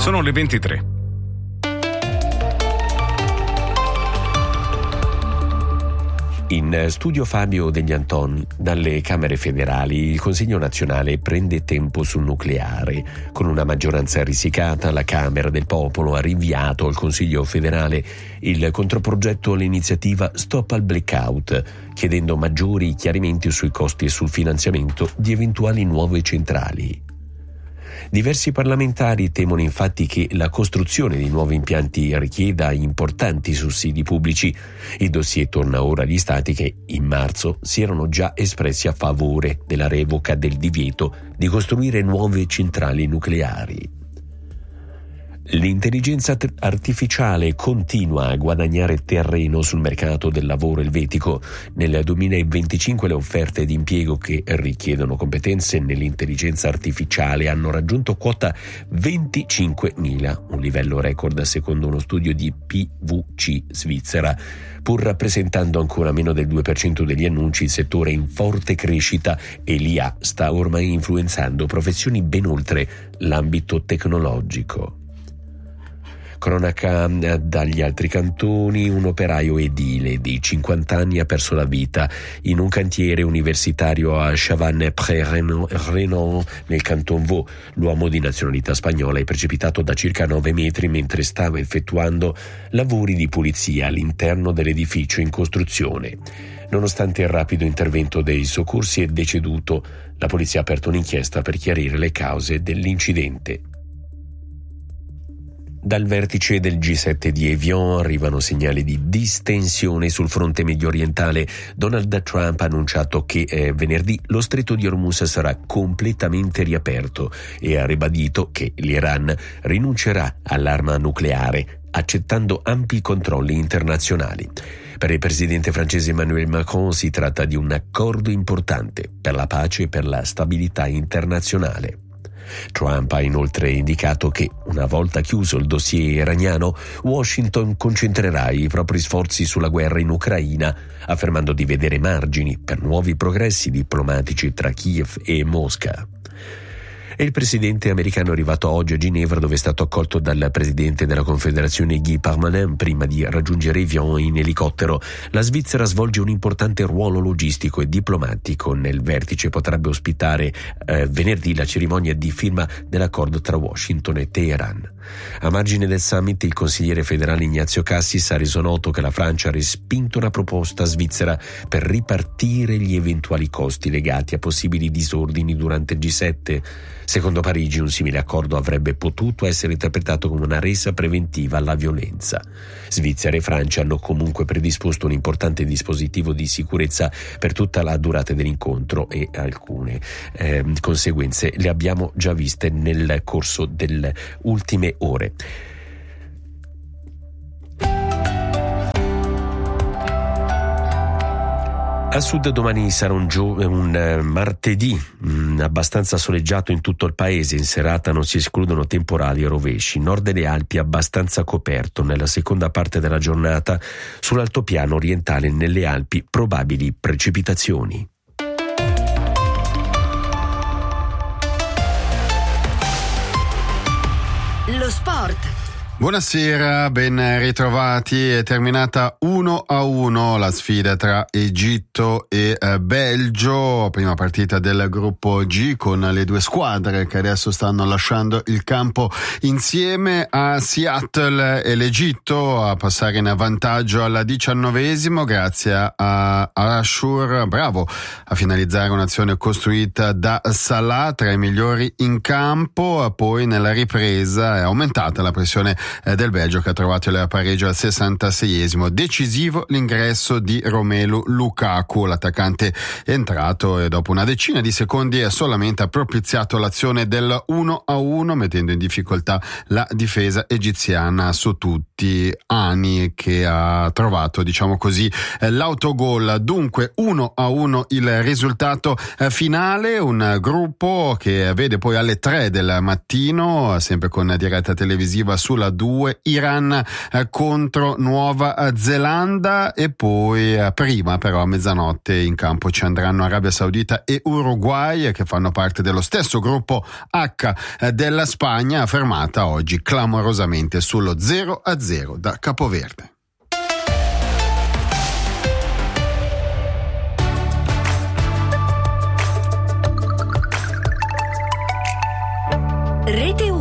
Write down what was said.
Sono le 23. In studio Fabio Degli Anton. Dalle Camere federali il Consiglio nazionale prende tempo sul nucleare. Con una maggioranza risicata, la Camera del Popolo ha rinviato al Consiglio federale il controprogetto all'iniziativa Stop al Blackout, chiedendo maggiori chiarimenti sui costi e sul finanziamento di eventuali nuove centrali. Diversi parlamentari temono infatti che la costruzione di nuovi impianti richieda importanti sussidi pubblici. Il dossier torna ora agli stati che in marzo si erano già espressi a favore della revoca del divieto di costruire nuove centrali nucleari. L'intelligenza artificiale continua a guadagnare terreno sul mercato del lavoro elvetico. Nel 2025 le offerte di impiego che richiedono competenze nell'intelligenza artificiale hanno raggiunto quota 25.000, un livello record secondo uno studio di PwC Svizzera. Pur rappresentando ancora meno del 2% degli annunci, il settore è in forte crescita e l'IA sta ormai influenzando professioni ben oltre l'ambito tecnologico. Cronaca dagli altri cantoni: un operaio edile di 50 anni ha perso la vita in un cantiere universitario a Chavannes-Près-Renon nel canton Vaud. L'uomo di nazionalità spagnola è precipitato da circa 9 metri mentre stava effettuando lavori di pulizia all'interno dell'edificio in costruzione. Nonostante il rapido intervento dei soccorsi è deceduto. La polizia ha aperto un'inchiesta per chiarire le cause dell'incidente. Dal vertice del G7 di Evian arrivano segnali di distensione sul fronte mediorientale. Donald Trump ha annunciato che venerdì lo stretto di Hormuz sarà completamente riaperto e ha ribadito che l'Iran rinuncerà all'arma nucleare, accettando ampi controlli internazionali. Per il presidente francese Emmanuel Macron si tratta di un accordo importante per la pace e per la stabilità internazionale. Trump ha inoltre indicato che, una volta chiuso il dossier iraniano, Washington concentrerà i propri sforzi sulla guerra in Ucraina, affermando di vedere margini per nuovi progressi diplomatici tra Kiev e Mosca. E il presidente americano è arrivato oggi a Ginevra, dove è stato accolto dal presidente della Confederazione Guy Parmelin prima di raggiungere Evian in elicottero. La Svizzera svolge un importante ruolo logistico e diplomatico. Nel vertice potrebbe ospitare venerdì la cerimonia di firma dell'accordo tra Washington e Teheran. A margine del summit, il consigliere federale Ignazio Cassis ha reso noto che la Francia ha respinto una proposta svizzera per ripartire gli eventuali costi legati a possibili disordini durante il G7. Secondo Parigi, un simile accordo avrebbe potuto essere interpretato come una resa preventiva alla violenza. Svizzera e Francia hanno comunque predisposto un importante dispositivo di sicurezza per tutta la durata dell'incontro e alcune conseguenze le abbiamo già viste nel corso delle ultime ore. A sud domani sarà un martedì abbastanza soleggiato in tutto il paese. In serata non si escludono temporali e rovesci. Nord delle Alpi abbastanza coperto. Nella seconda parte della giornata sull'altopiano orientale nelle Alpi probabili precipitazioni. Lo sport. Buonasera, ben ritrovati. È terminata 1-1 la sfida tra Egitto e Belgio, prima partita del gruppo G, con le due squadre che adesso stanno lasciando il campo insieme. A Seattle e l'Egitto a passare in vantaggio al 19esimo grazie a Ashur, bravo a finalizzare un'azione costruita da Salah, tra i migliori in campo. Poi nella ripresa è aumentata la pressione del Belgio, che ha trovato il pareggio al 66esimo. Decisivo l'ingresso di Romelu Lukaku, l'attaccante è entrato e dopo una decina di secondi solamente ha propiziato l'azione del 1-1, mettendo in difficoltà la difesa egiziana su tutti. Ani che ha trovato, diciamo così, l'autogol. Dunque 1-1 il risultato finale, un gruppo che vede poi alle 3 del mattino, sempre con diretta televisiva sulla 2, Iran contro Nuova Zelanda, e poi prima però a mezzanotte in campo ci andranno Arabia Saudita e Uruguay, che fanno parte dello stesso gruppo H della Spagna, fermata oggi clamorosamente sullo 0-0 da Capoverde. Rete